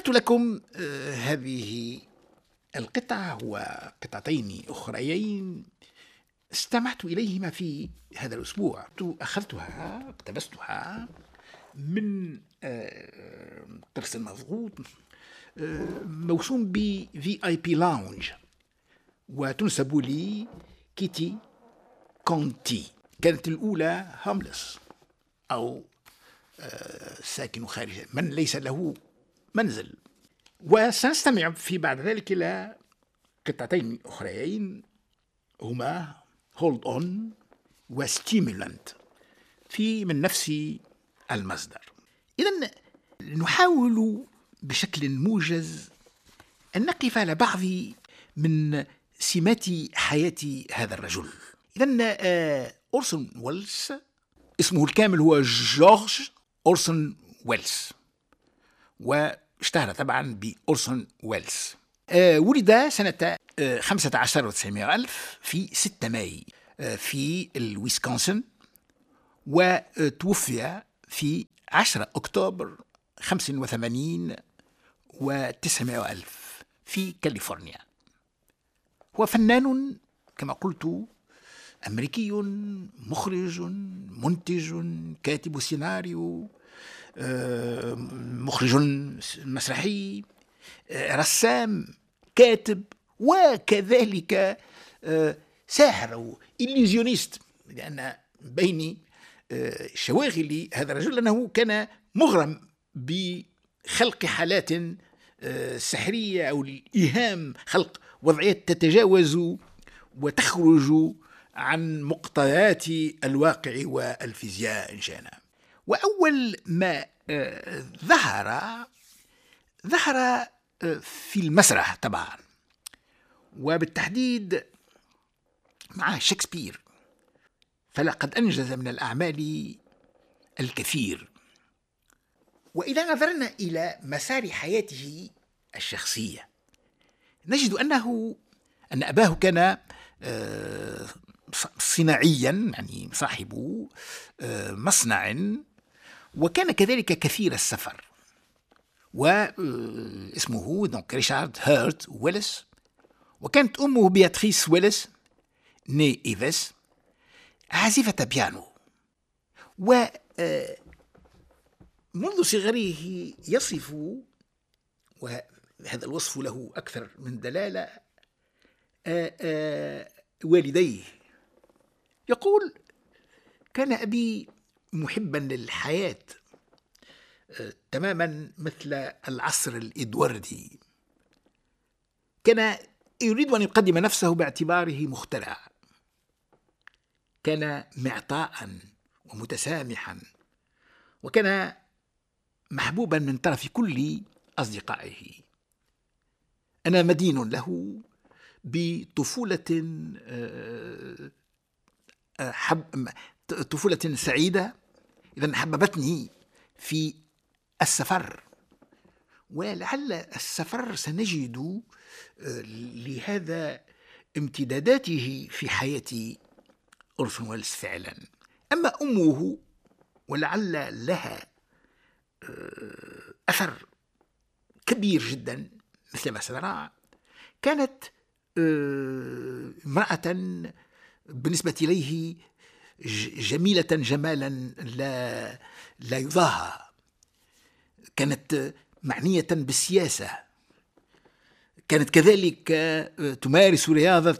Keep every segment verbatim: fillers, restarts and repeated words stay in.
اخترت لكم آه، هذه القطعة وقطعتين أخريين استمعت إليهما في هذا الأسبوع. أخذتها اقتبستها من آه، قرص مضغوط آه، موسوم ب في آي بي لاونج، وتنسب لي كيتي كونتي. كانت الأولى هوملس أو آه، ساكن خارج من ليس له منزل. وسنستمع في بعد ذلك إلى قطعتين أخريين هما Hold On وستيمولانت في من نفس المصدر. إذن نحاول بشكل موجز أن نقف على بعض من سمات حياة هذا الرجل. إذن أورسون ويلز اسمه الكامل هو جورج أورسون ويلز، واشتهر طبعا بأورسون ويلز. أه ولد سنة أه خمسة عشر وتسعمائة ألف في ستة ماي أه في الويسكونسن، وتوفي في عشرة أكتوبر خمسة وثمانين وتسعمائة ألف في كاليفورنيا. هو فنان كما قلت أمريكي، مخرج، منتج، كاتب سيناريو، مخرج مسرحي، رسام، كاتب، وكذلك ساحر أو إليزيونيست، لأن بين شواغل هذا الرجل أنه كان مغرم بخلق حالات سحرية أو الإيهام، خلق وضعيات تتجاوز وتخرج عن مقتضيات الواقع والفيزياء إن شاءنا. وأول ما ظهر ظهر في المسرح طبعا، وبالتحديد مع شكسبير، فلقد أنجز من الأعمال الكثير. وإذا نظرنا إلى مسار حياته الشخصية نجد أنه أن أباه كان صناعيا، يعني صاحب مصنع، وكان كذلك كثير السفر. واسمه دونك ريشارد هيرت ويلس، وكانت أمه بياتريس ويلس ني إيفيس عازفة بيانو. ومنذ صغره يصف، وهذا الوصف له أكثر من دلالة، آآ آآ والديه. يقول: كان أبي محبا للحياة تماما مثل العصر الإدواردي، كان يريد أن يقدم نفسه باعتباره مخترع، كان معطاء ومتسامحا، وكان محبوبا من طرف كل أصدقائه. أنا مدين له بطفولة حب طفولة سعيدة، إذن حببتني في السفر، ولعل السفر سنجد لهذا امتداداته في حياة أورسون ويلز فعلا. أما أمه، ولعل لها أثر كبير جدا مثل ما سنرى، كانت امرأة بالنسبة إليه جميلة جمالا لا لا يضاهى. كانت معنية بالسياسة، كانت كذلك تمارس رياضة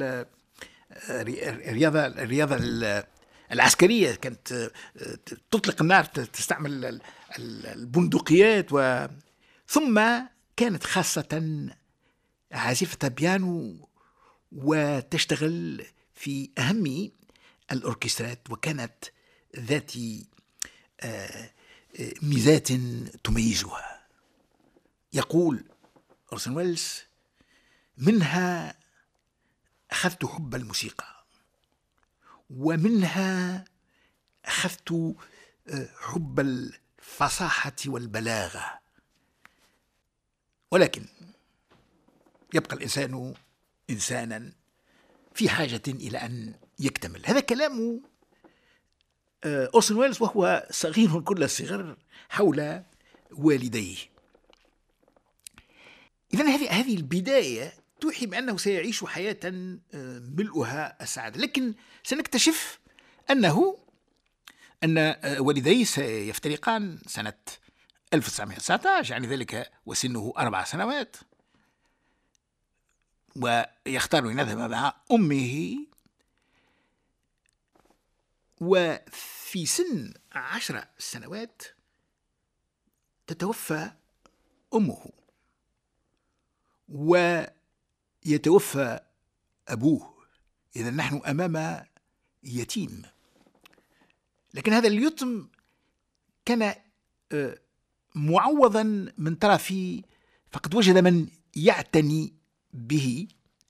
الرياضة الرياضة العسكرية، كانت تطلق النار، تستعمل البندقيات، و ثم كانت خاصة عازفة بيانو وتشتغل في أهم الأوركسترات، وكانت ذات ميزات تميزها. يقول أورسون ويلز: منها أخذت حب الموسيقى، ومنها أخذت حب الفصاحة والبلاغة، ولكن يبقى الإنسان إنسانا في حاجة إلى أن يكتمل. هذا كلام أورسون ويلز وهو صغير كل الصغر حول والديه. إذن هذه هذه البداية توحي بأنه سيعيش حياة ملؤها السعادة، لكن سنكتشف أنه أن والديه سيفترقان سنة ألف وتسعمائة وتسعة عشر، يعني ذلك وسنه أربع سنوات، ويختار أن يذهب مع أمه، وفي سن عشر سنوات تتوفى أمه ويتوفى أبوه. إذا نحن أمام يتيم، لكن هذا اليتم كان معوضا من طرفي، فقد وجد من يعتني به،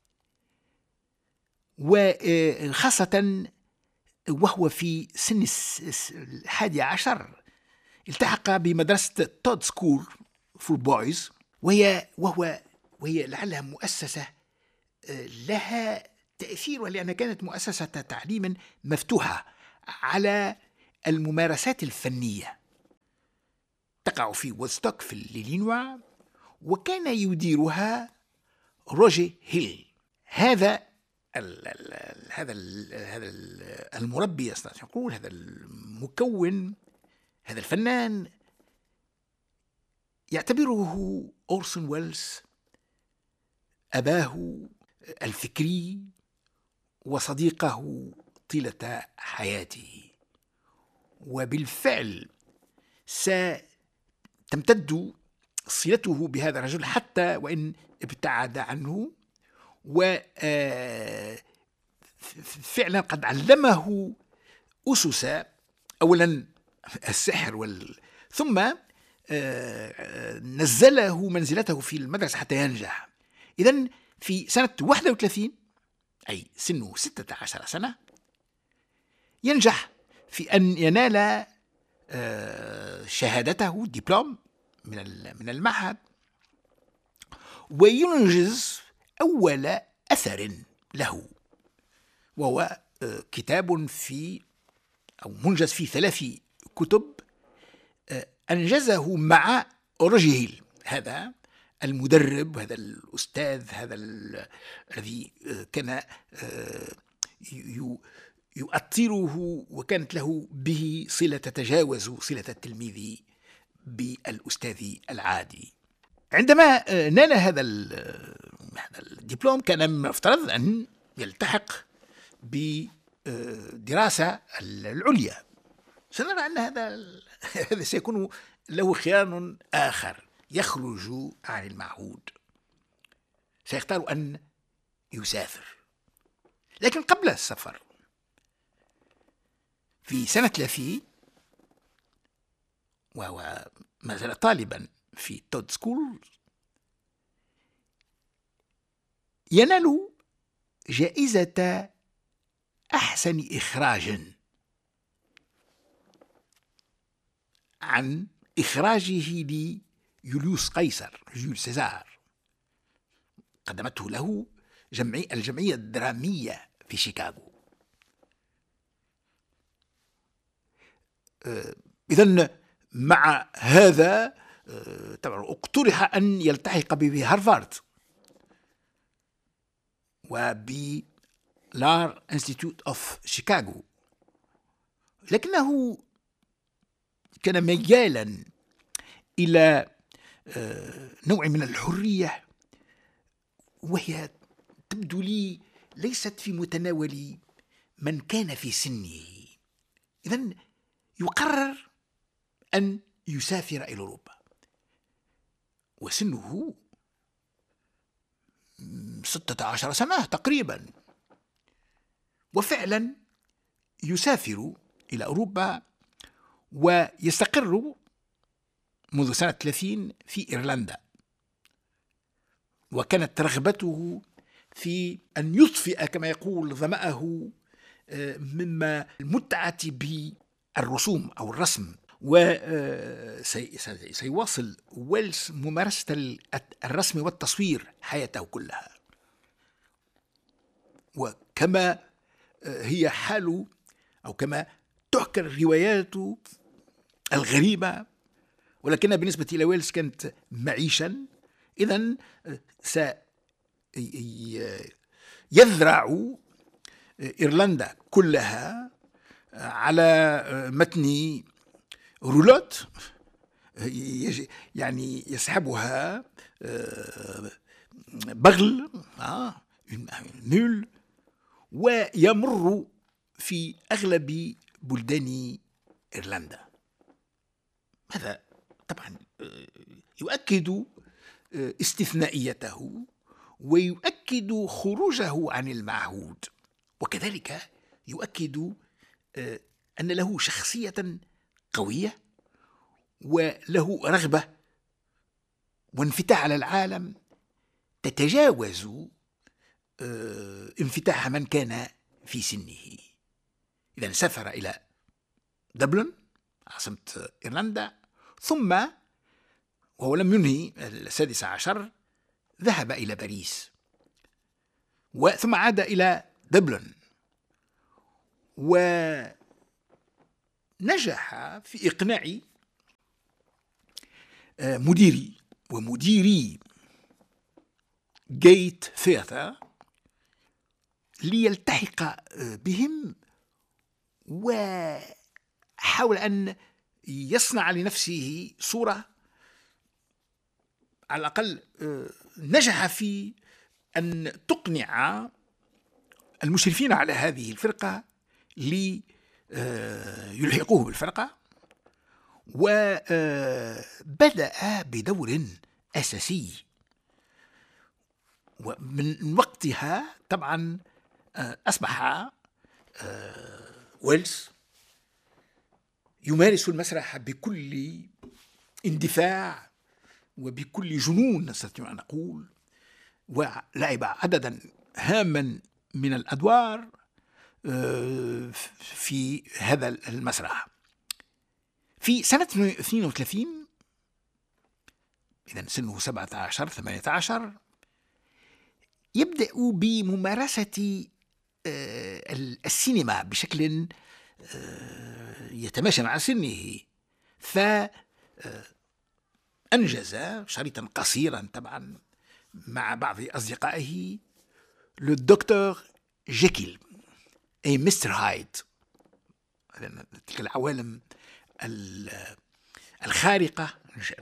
وخاصة وهو في سن الحادي عشر التحق بمدرسة تود سكول فور بويز، وهي وهو وهي لعلها مؤسسة لها تأثير، لأنها كانت مؤسسة تعليم مفتوحة على الممارسات الفنية، تقع في وودستوك في الإلينوا، وكان يديرها روجي هيل. هذا ال ال هذا ال هذا المربي يستطيع يقول، هذا المكون، هذا الفنان، يعتبره أورسون ويلز أباه الفكري وصديقه طيلة حياته. وبالفعل ستمتد صلته بهذا الرجل حتى وإن ابتعد عنه، وفعلا قد علمه أسس أولا السحر وال... ثم نزله منزلته في المدرسة حتى ينجح. إذن في سنة واحد وثلاثين، أي سنه ستة عشر سنة، ينجح في أن ينال شهادته دبلوم من المعهد، وينجز أول أثر له، وهو كتاب في أو منجز في ثلاث كتب أنجزه مع روجي هيل، هذا المدرب، هذا الأستاذ، هذا الذي كان يؤطره وكانت له به صلة تتجاوز صلة التلميذ بالأستاذ العادي. عندما نال هذا الدبلوم كان من المفترض أن يلتحق بدراسة العليا. سنرى أن هذا هذا سيكون له خيار آخر يخرج عن المعهود، سيختار أن يسافر. لكن قبل السفر في سنة ثلاثين، وهو ما زال طالبا في تود سكول، ينال جائزة أحسن إخراج عن إخراجه ليوليوس قيصر، جول سيزار، قدمته له جمعي الجمعية الدرامية في شيكاغو. إذن مع هذا اقترح أن يلتحق بهارفارد وبلار انستيتيوت اوف شيكاغو، لكنه كان ميالا إلى نوع من الحرية، وهي تبدو لي ليست في متناول من كان في سنه. إذن يقرر أن يسافر إلى أوروبا، وسنه ستة عشر سنة تقريبا، وفعلا يسافر إلى أوروبا ويستقر منذ سنة ثلاثين في إيرلندا. وكانت رغبته في أن يطفئ كما يقول ظمأه مما المتعة بالرسوم أو الرسم، وسيواصل ويلز ممارسة الرسم والتصوير حياته كلها. وكما هي حال أو كما تحكى الروايات الغريبة، ولكنها بالنسبة إلى ويلز كانت معيشا، إذن سيذرع إيرلندا كلها على متن رولوت، يعني يسحبها بغل نول، ويمر في أغلب بلدان إيرلندا. هذا طبعا يؤكد استثنائيته ويؤكد خروجه عن المعهود، وكذلك يؤكد أن له شخصية قوية وله رغبة وانفتاح على العالم تتجاوز انفتاح من كان في سنه. إذا سافر إلى دبلن عاصمة إيرلندا، ثم وهو لم ينهي السادس عشر ذهب إلى باريس، ثم عاد إلى دبلن، ونجح في إقناع مديري ومديري جيت ثياتر ليلتحق بهم، وحاول أن يصنع لنفسه صورة على الأقل نجح في أن تقنع المشرفين على هذه الفرقة ليلحقوه بالفرقة، وبدأ بدور أساسي. ومن وقتها طبعا أصبح ويلز يمارس المسرح بكل اندفاع وبكل جنون نستطيع أن نقول، ولعب عددا هاما من الأدوار في هذا المسرح. في سنة اثنين وثلاثين، إذا سنه سبعة عشر ثمانية عشر، يبدأ بممارسة السينما بشكل يتماشى مع سنه، فأنجز شريطا قصيرا طبعا مع بعض أصدقائه، للدكتور جيكيل أي مستر هايد، تلك العوالم الخارقة.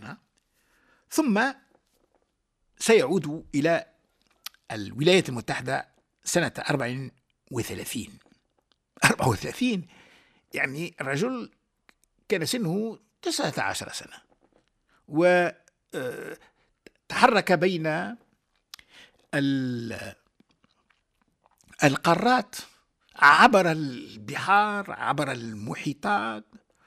ثم سيعود إلى الولايات المتحدة سنة أربع وثلاثين. أربع وثلاثين يعني الرجل كان سنه تسعة عشر سنة، وتحرك بين القارات، عبر البحار، عبر المحيطات،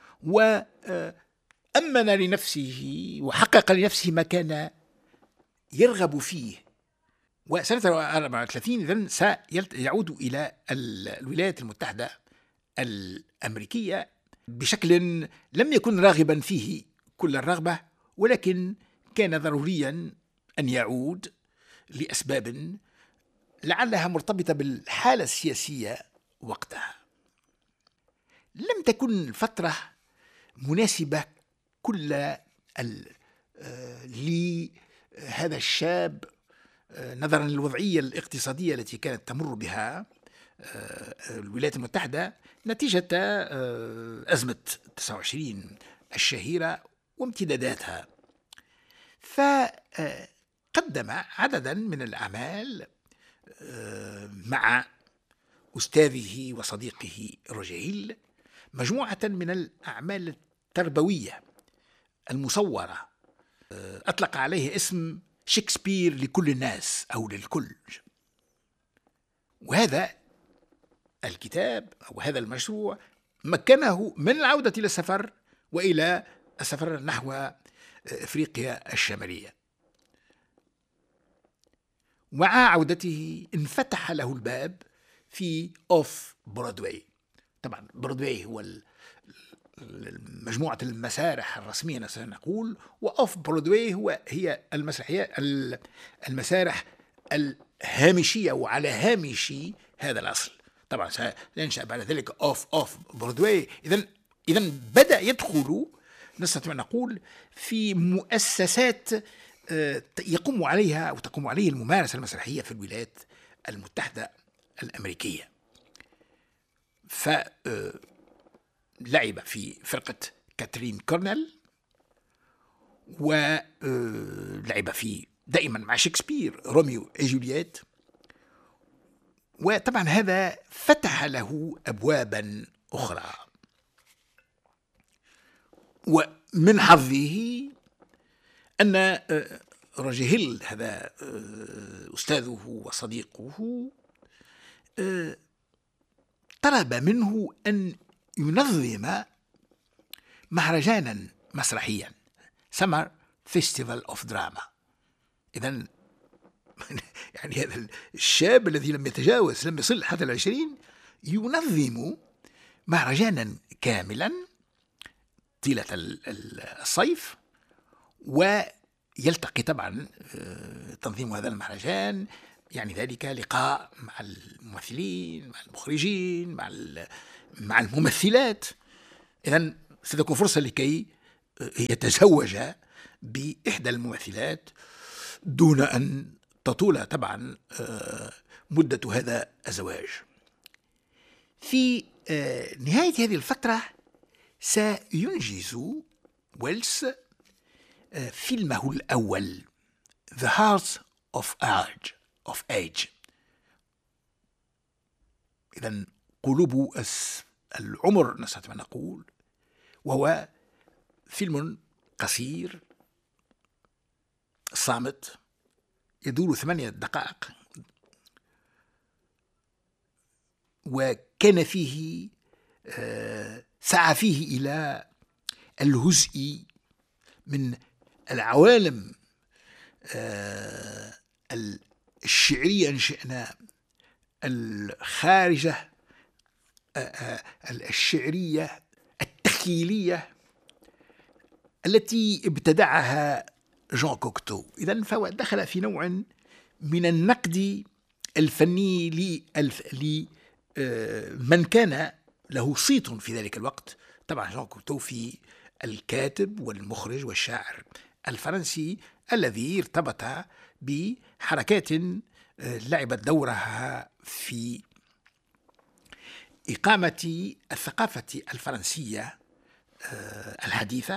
وأمن لنفسه وحقق لنفسه ما كان يرغب فيه. وسنة أربعة وثلاثين إذن سيعود إلى الولايات المتحدة الأمريكية بشكل لم يكن راغبا فيه كل الرغبة، ولكن كان ضروريا أن يعود لأسباب لعلها مرتبطة بالحالة السياسية وقتها. لم تكن الفترة مناسبة كل لهذا الشاب نظرا للوضعية الاقتصادية التي كانت تمر بها الولايات المتحدة نتيجة أزمة تسعة وعشرين الشهيرة وامتداداتها. فقدم عددا من الأعمال مع أستاذه وصديقه روجيل، مجموعة من الأعمال التربوية المصورة أطلق عليه اسم شكسبير لكل الناس أو للكل. وهذا الكتاب أو هذا المشروع مكنه من العودة إلى السفر وإلى السفر نحو أفريقيا الشمالية. مع عودته انفتح له الباب في أوف برودواي. طبعا برودواي هو مجموعة المسارح الرسمية سنقول، وأوف برودواي هو هي المسرحية المسارح الهامشية وعلى هامش هذا الأصل. طبعا سينشأ بعد ذلك أوف أوف برودواي. إذن إذن بدأ يدخل نستطيع أن نقول في مؤسسات يقوم عليها أو تقوم عليه الممارسة المسرحية في الولايات المتحدة الأمريكية. فلعب في فرقة كاترين كورنيل، ولعب في دائما مع شكسبير روميو وجولييت. وطبعا هذا فتح له أبوابا أخرى، ومن حظه أن روجيه هيل هذا أستاذه وصديقه طلب منه أن ينظم مهرجانا مسرحيا سمر فيستيفال أوف دراما. إذن يعني هذا الشاب الذي لم يتجاوز لم يصل حتى العشرين ينظم مهرجانا كاملا طيلة الصيف، ويلتقي طبعا تنظيم هذا المهرجان يعني ذلك لقاء مع الممثلين مع المخرجين مع مع الممثلات. إذن ستكون فرصة لكي يتزوج بإحدى الممثلات دون أن تطول طبعا مدة هذا الزواج. في نهاية هذه الفترة سينجز ويلز فيلمه الأول The Heart of Age of Age إذن قلوب العمر نستطيع أن نقول، وهو فيلم قصير صامت يدور ثمانية دقائق، وكان فيه سعى فيه إلى الهزء من العوالم الشعرية إن شئنا الخارجة الشعرية التخيلية التي ابتدعها جان كوكتو. إذن فهو دخل في نوع من النقد الفني لمن كان له صيت في ذلك الوقت. طبعا جان كوكتو في الكاتب والمخرج والشاعر الفرنسي الذي ارتبط بحركات لعبت دورها في إقامة الثقافة الفرنسية الحديثة،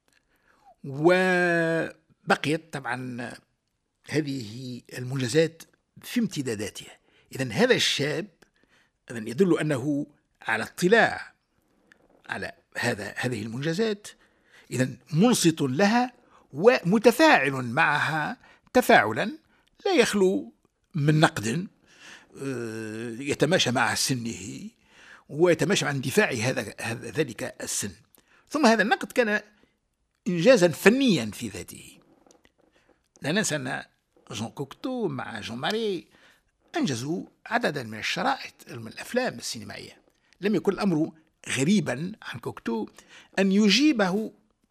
وبقيت طبعا هذه المنجزات في امتداداتها. إذن هذا الشاب إذن يدل أنه على اطلاع على هذا هذه المنجزات، إذن منصت لها ومتفاعل معها تفاعلا لا يخلو من نقد يتماشى مع سنه ويتماشى مع اندفاع هذا ذلك السن. ثم هذا النقد كان إنجازا فنيا في ذاته. لا ننسى أن جان كوكتو مع جون ماري أنجزوا عددا من الشرائط من الأفلام السينمائية. لم يكن الأمر غريبا عن كوكتو أن يجيبه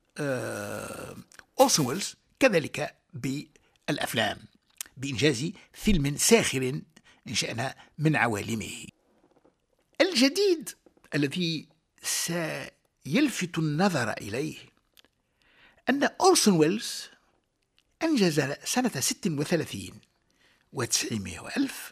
أورسون ويلز كذلك بالأفلام بإنجاز فيلم ساخر إن شئنا من عوالمه. الجديد الذي سيلفت النظر إليه أن أورسون ويلز أنجز سنة ست وثلاثين وتسعمائة وألف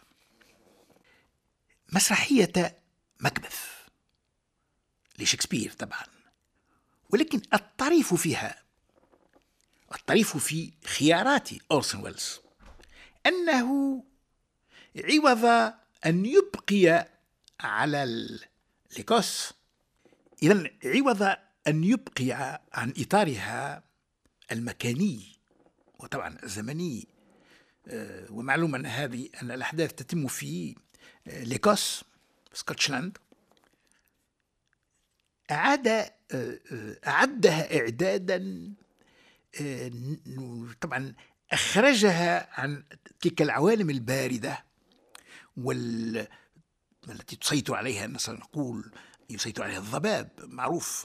مسرحية مكبث لشكسبير طبعا، ولكن الطريف فيها الطريف في خيارات أورسون ويلز أنه عوض أن يبقي على الإيكوس، إذن عوض أن يبقي عن إطارها المكاني وطبعا الزمني، ومعلوم أن هذه أن الأحداث تتم في الإيكوس سكوتشلاند، أعاد أعدها إعدادا طبعا أخرجها عن تلك العوالم الباردة وال التي تسيطر عليها نقول يسيطر عليها الضباب معروف،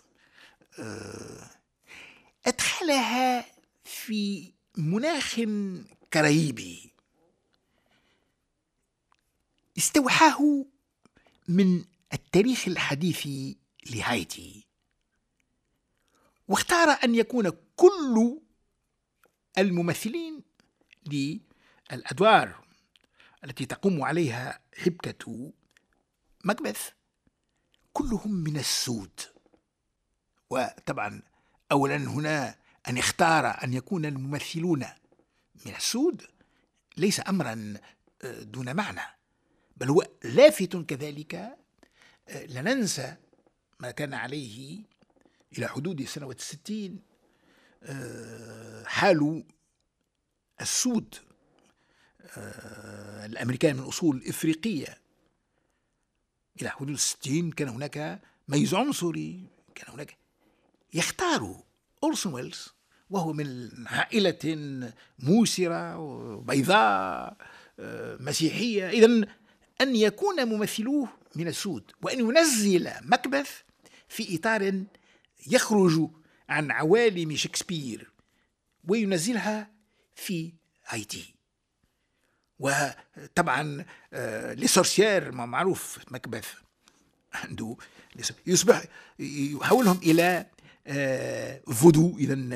أدخلها في مناخ كاريبي استوحاه من التاريخ الحديث لهايتي، واختار أن يكون كل الممثلين للأدوار التي تقوم عليها حبكة مكبث كلهم من السود. وطبعا أولا هنا أن يختار أن يكون الممثلون من السود ليس أمرا دون معنى، بل هو لافت كذلك. لا ننسى ما كان عليه إلى حدود سنوات الستين حال السود الأمريكان من أصول إفريقية. إلى حدود الستين كان هناك ميز عنصري، كان هناك يختار أورسون ويلز وهو من عائلة موسرة وبيضاء مسيحية، إذن أن يكون ممثلوه من السود وأن ينزل مكبث في إطار يخرج عن عوالم شكسبير وينزلها في هايتي. وطبعا لسورسيير ما معروف مكبث عنده يصبح يحولهم إلى فودو، إذن